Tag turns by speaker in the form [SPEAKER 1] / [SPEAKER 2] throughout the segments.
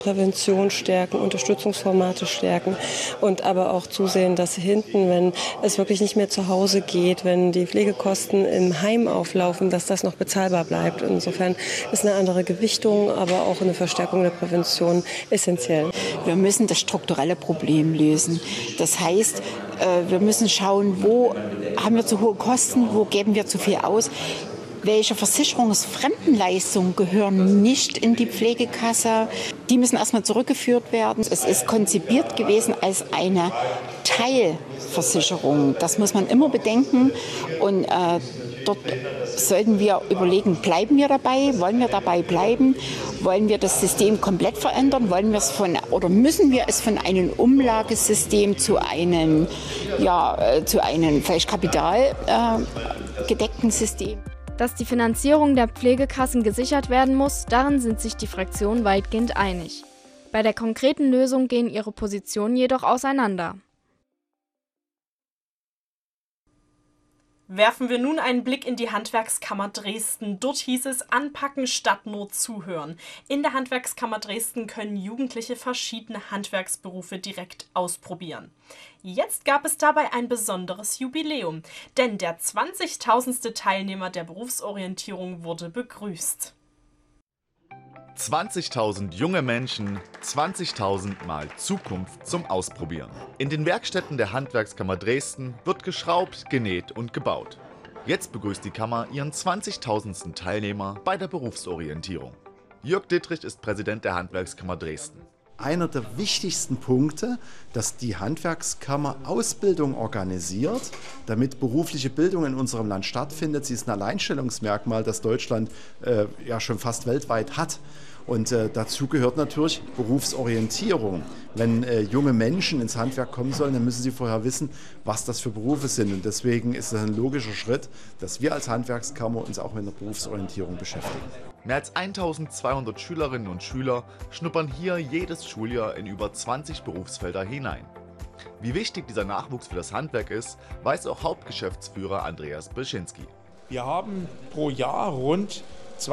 [SPEAKER 1] Prävention stärken, Unterstützungsformate stärken und aber auch zusehen, dass hinten, wenn es wirklich nicht mehr zu Hause geht, wenn die Pflegekosten im Heim auflaufen, dass das noch bezahlbar bleibt. Insofern ist eine andere Gewichtung, aber auch eine Verstärkung der Prävention essentiell.
[SPEAKER 2] Wir müssen das strukturelle Problem lösen. Das heißt, wir müssen schauen, wo haben wir zu hohe Kosten, wo geben wir zu viel aus. Welche Versicherungsfremdenleistungen gehören nicht in die Pflegekasse? Die müssen erstmal zurückgeführt werden. Es ist konzipiert gewesen als eine Teilversicherung. Das muss man immer bedenken. Und dort sollten wir überlegen, bleiben wir dabei? Wollen wir dabei bleiben? Wollen wir das System komplett verändern? Oder müssen wir es von einem Umlagesystem zu einem vielleicht kapitalgedeckten System?
[SPEAKER 3] Dass die Finanzierung der Pflegekassen gesichert werden muss, darin sind sich die Fraktionen weitgehend einig. Bei der konkreten Lösung gehen ihre Positionen jedoch auseinander.
[SPEAKER 4] Werfen wir nun einen Blick in die Handwerkskammer Dresden. Dort hieß es Anpacken statt nur zuhören. In der Handwerkskammer Dresden können Jugendliche verschiedene Handwerksberufe direkt ausprobieren. Jetzt gab es dabei ein besonderes Jubiläum, denn der 20.000. Teilnehmer der Berufsorientierung wurde begrüßt.
[SPEAKER 5] 20.000 junge Menschen, 20.000 Mal Zukunft zum Ausprobieren. In den Werkstätten der Handwerkskammer Dresden wird geschraubt, genäht und gebaut. Jetzt begrüßt die Kammer ihren 20.000. Teilnehmer bei der Berufsorientierung. Jörg Dittrich ist Präsident der Handwerkskammer Dresden.
[SPEAKER 6] Einer der wichtigsten Punkte, dass die Handwerkskammer Ausbildung organisiert, damit berufliche Bildung in unserem Land stattfindet. Sie ist ein Alleinstellungsmerkmal, das Deutschland schon fast weltweit hat. Und dazu gehört natürlich Berufsorientierung. Wenn junge Menschen ins Handwerk kommen sollen, dann müssen sie vorher wissen, was das für Berufe sind. Und deswegen ist es ein logischer Schritt, dass wir als Handwerkskammer uns auch mit der Berufsorientierung beschäftigen.
[SPEAKER 5] Mehr als 1200 Schülerinnen und Schüler schnuppern hier jedes Schuljahr in über 20 Berufsfelder hinein. Wie wichtig dieser Nachwuchs für das Handwerk ist, weiß auch Hauptgeschäftsführer Andreas Belschinski.
[SPEAKER 7] Wir haben pro Jahr rund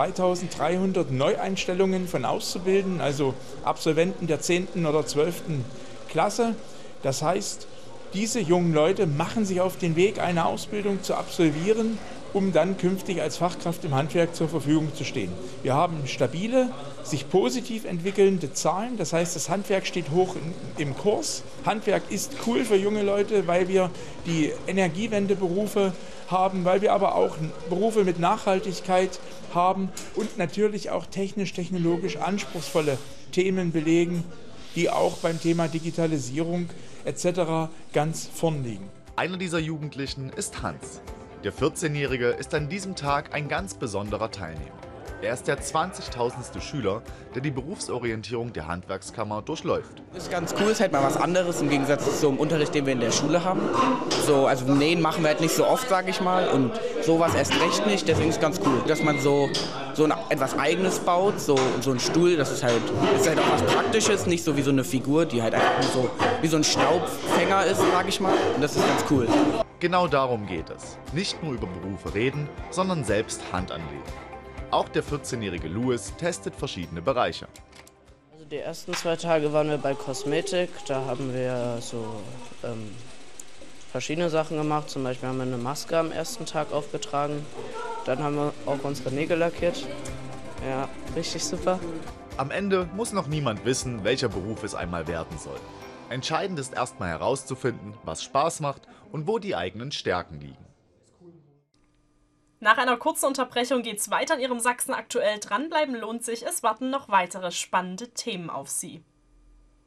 [SPEAKER 7] 2300 Neueinstellungen von Auszubildenden, also Absolventen der 10. oder 12. Klasse. Das heißt, diese jungen Leute machen sich auf den Weg, eine Ausbildung zu absolvieren, um dann künftig als Fachkraft im Handwerk zur Verfügung zu stehen. Wir haben stabile, sich positiv entwickelnde Zahlen. Das heißt, das Handwerk steht hoch im Kurs. Handwerk ist cool für junge Leute, weil wir die Energiewendeberufe haben, weil wir aber auch Berufe mit Nachhaltigkeit haben und natürlich auch technisch-technologisch anspruchsvolle Themen belegen, die auch beim Thema Digitalisierung etc. ganz vorn liegen.
[SPEAKER 5] Einer dieser Jugendlichen ist Hans. Der 14-Jährige ist an diesem Tag ein ganz besonderer Teilnehmer. Er ist der 20.000. Schüler, der die Berufsorientierung der Handwerkskammer durchläuft.
[SPEAKER 8] Das ist ganz cool, ist halt mal was anderes im Gegensatz zum Unterricht, den wir in der Schule haben. Also Nähen machen wir halt nicht so oft, sage ich mal, und sowas erst recht nicht. Deswegen ist es ganz cool, dass man so etwas Eigenes baut, so ein Stuhl, das ist halt auch was Praktisches, nicht so wie so eine Figur, die halt einfach nur so wie so ein Staubfänger ist, sage ich mal. Und das ist ganz cool.
[SPEAKER 5] Genau darum geht es. Nicht nur über Berufe reden, sondern selbst Hand anlegen. Auch der 14-jährige Louis testet verschiedene Bereiche.
[SPEAKER 9] Also die ersten 2 Tage waren wir bei Kosmetik, da haben wir so verschiedene Sachen gemacht. Zum Beispiel haben wir eine Maske am ersten Tag aufgetragen, dann haben wir auch unsere Nägel lackiert. Ja, richtig super.
[SPEAKER 5] Am Ende muss noch niemand wissen, welcher Beruf es einmal werden soll. Entscheidend ist erstmal herauszufinden, was Spaß macht und wo die eigenen Stärken liegen.
[SPEAKER 4] Nach einer kurzen Unterbrechung geht's weiter in Ihrem Sachsen aktuell. Dranbleiben lohnt sich, es warten noch weitere spannende Themen auf Sie.